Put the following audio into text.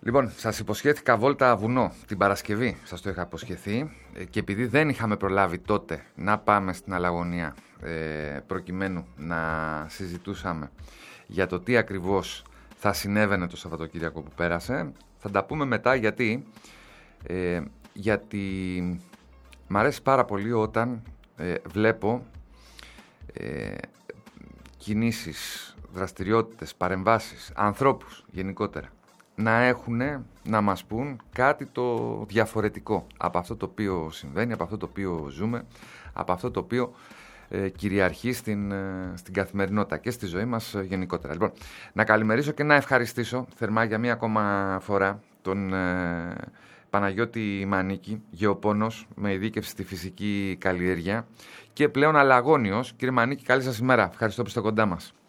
Λοιπόν, σας υποσχέθηκα βόλτα βουνό την Παρασκευή, σας το είχα υποσχεθεί και επειδή δεν είχαμε προλάβει τότε να πάμε στην Αλλαγωνία προκειμένου να συζητούσαμε για το τι ακριβώς θα συνέβαινε το Σαββατοκύριακο που πέρασε, θα τα πούμε μετά γιατί μ' αρέσει πάρα πολύ όταν βλέπω κινήσεις, δραστηριότητες, παρεμβάσεις, ανθρώπους γενικότερα να έχουν, να μας πούν κάτι το διαφορετικό από αυτό το οποίο συμβαίνει, από αυτό το οποίο ζούμε, από αυτό το οποίο κυριαρχεί στην καθημερινότητα και στη ζωή μας γενικότερα. Λοιπόν, να καλημερίσω και να ευχαριστήσω θερμά για μία ακόμα φορά τον Παναγιώτη Μανίκη, γεωπόνος με ειδίκευση στη φυσική καλλιέργεια και πλέον αλλαγώνιος. Κύριε Μανίκη, καλή σας ημέρα. Ευχαριστώ που είστε κοντά μας.